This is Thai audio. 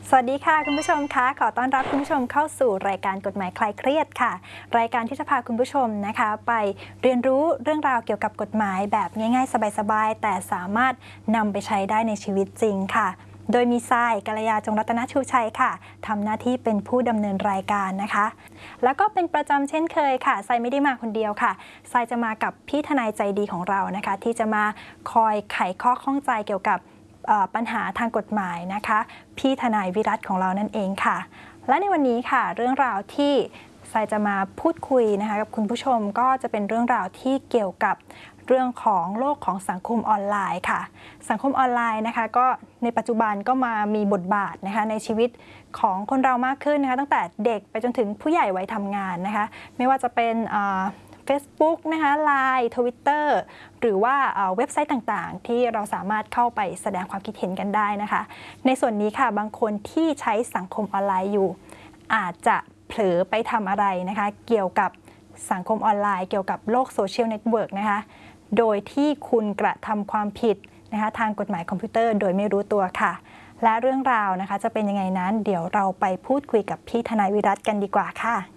สวัสดีค่ะคุณผู้ชมคะขอต้อนรับคุณผู้ชมเข้าสู่รายการกฎหมายคลายเครียดค่ะรายการที่จะพาคุณผู้ชมนะคะไปเรียนรู้เรื่องราวเกี่ยวกับกฎหมายแบบง่ายๆสบายๆแต่สามารถนำไปใช้ได้ในชีวิตจริงค่ะโดยมีทรายกัลยาจงรัตนชูชัยค่ะทำหน้าที่เป็นผู้ดำเนินรายการนะคะแล้วก็เป็นประจำเช่นเคยค่ะทรายไม่ได้มาคนเดียวค่ะทรายจะมากับพี่ทนายใจดีของเรานะคะที่จะมาคอยไขข้อข้องใจเกี่ยวกับปัญหาทางกฎหมายนะคะพี่ทนายวิรัตของเรานั่นเองค่ะและในวันนี้ค่ะเรื่องราวที่ทรายจะมาพูดคุยนะคะกับคุณผู้ชมก็จะเป็นเรื่องราวที่เกี่ยวกับเรื่องของโลกของสังคมออนไลน์ค่ะสังคมออนไลน์นะคะก็ในปัจจุบันก็มามีบทบาทนะคะในชีวิตของคนเรามากขึ้นนะคะตั้งแต่เด็กไปจนถึงผู้ใหญ่วัยทำงานนะคะไม่ว่าจะเป็นFacebook นะคะ Line Twitter หรือว่าเว็บไซต์ต่างๆที่เราสามารถเข้าไปแสดงความคิดเห็นกันได้นะคะในส่วนนี้ค่ะบางคนที่ใช้สังคมออนไลน์อยู่อาจจะเผลอไปทำอะไรนะคะเกี่ยวกับสังคมออนไลน์เกี่ยวกับโลกโซเชียลเน็ตเวิร์กนะคะโดยที่คุณกระทำความผิดนะคะทางกฎหมายคอมพิวเตอร์โดยไม่รู้ตัวค่ะและเรื่องราวนะคะจะเป็นยังไงนั้นเดี๋ยวเราไปพูดคุยกับพี่ทนายวิรัตกันดีกว่าค่ะ